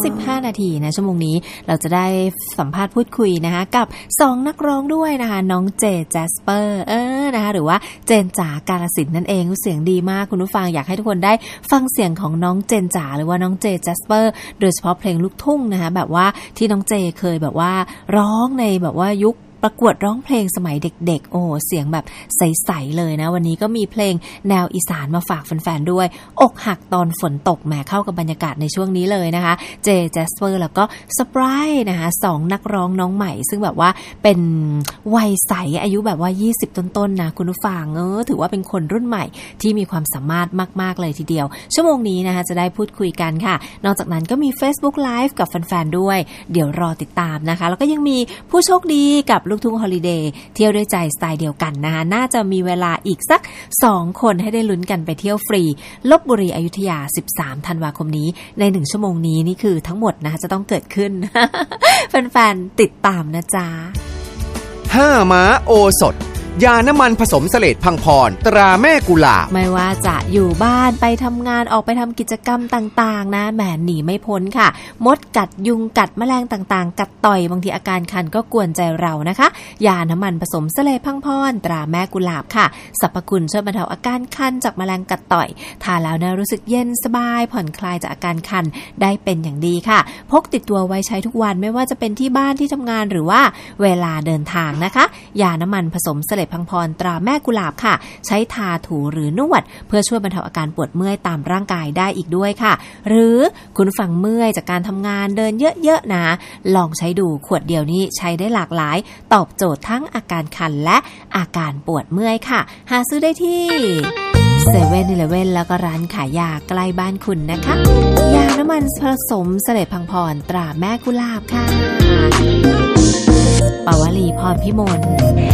15 นาทีนะชั่วโมงนี้เราจะได้สัมภาษณ์พูดคุยนะคะกับ2นักร้องด้วยนะคะน้องเจแจสเปอร์นะคะหรือว่าเจนจ๋ากาฬสินธุ์นั่นเองเสียงดีมากคุณผู้ฟังอยากให้ทุกคนได้ฟังเสียงของน้องเจนจ๋าหรือว่าน้องเจแจสเปอร์โดยเฉพาะเพลงลูกทุ่งนะคะแบบว่าที่น้องเจเคยแบบว่าร้องในแบบว่ายุคประกวดร้องเพลงสมัยเด็กๆโอ้เสียงแบบใสๆเลยนะวันนี้ก็มีเพลงแนวอีสานมาฝากแฟนๆด้วยอกหักตอนฝนตกแหมเข้ากับบรรยากาศในช่วงนี้เลยนะคะเจแจสเปอร์แล้วก็สไปร์นะคะ2นักร้องน้องใหม่ซึ่งแบบว่าเป็นวัยใสอายุแบบว่า20ต้นๆนะคุณผู้ฟังถือว่าเป็นคนรุ่นใหม่ที่มีความสามารถมากๆเลยทีเดียวชั่วโมงนี้นะคะจะได้พูดคุยกันค่ะนอกจากนั้นก็มี Facebook Live กับแฟนๆด้วยเดี๋ยวรอติดตามนะคะแล้วก็ยังมีผู้โชคดีกับลูกทุ่งฮอลิเดย์เที่ยวด้วยใจสไตล์เดียวกันนะคะน่าจะมีเวลาอีกสัก2คนให้ได้ลุ้นกันไปเที่ยวฟรีลพบุรีอยุธยา13ธันวาคมนี้ใน1ชั่วโมงนี้นี่คือทั้งหมดนะคะจะต้องเกิดขึ้น แฟนๆติดตามนะจ๊ะ 5ม้าโอสถยาน้ำมันผสมเสลดพังพรตราแม่กุหลาบไม่ว่าจะอยู่บ้านไปทำงานออกไปทำกิจกรรมต่างๆนะแหมหนีไม่พ้นค่ะมดกัดยุงกัดแมลงต่างๆกัดต่อยบางทีอาการคันก็กวนใจเรานะคะยาน้ำมันผสมเสลดพังพรตราแม่กุหลาบค่ะสรรพคุณช่วยบรรเทาอาการคันจากแมลงกัดต่อยทานแล้วนะรู้สึกเย็นสบายผ่อนคลายจากอาการคันได้เป็นอย่างดีค่ะพกติดตัวไว้ใช้ทุกวันไม่ว่าจะเป็นที่บ้านที่ทำงานหรือว่าเวลาเดินทางนะคะยาน้ำมันผสมเสลดพังพรตราแม่กุหลาบค่ะใช้ทาถูหรือนวดเพื่อช่วยบรรเทาอาการปวดเมื่อยตามร่างกายได้อีกด้วยค่ะหรือคุณฟังเมื่อยจากการทำงานเดินเยอะๆนะลองใช้ดูขวดเดียวนี้ใช้ได้หลากหลายตอบโจทย์ทั้งอาการคันและอาการปวดเมื่อยค่ะหาซื้อได้ที่7-Eleven แล้วก็ร้านขายยาใกล้บ้านคุณนะคะยาน้ำมันผสมเสลดพังพรตราแม่กุหลาบค่ะปวลีพรพิมล